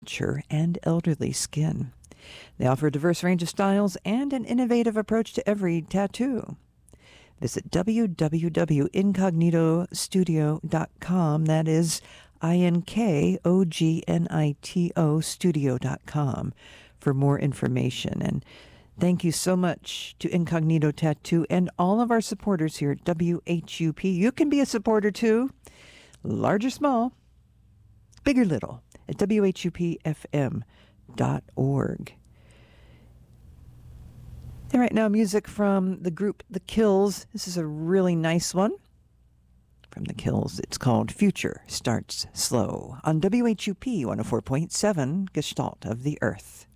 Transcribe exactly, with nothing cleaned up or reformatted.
mature and elderly skin. They offer a diverse range of styles and an innovative approach to every tattoo. Visit w w w dot incognito studio dot com. That is I N K O G N I T O studio dot com for more information. And thank you so much to Incognito Tattoo and all of our supporters here at W H U P. You can be a supporter too, large or small, big or little, at w h u p f m dot org. And right now, music from the group The Kills. This is a really nice one from The Kills. It's called Future Starts Slow on W H U P one oh four point seven, Gestalt of the Earth.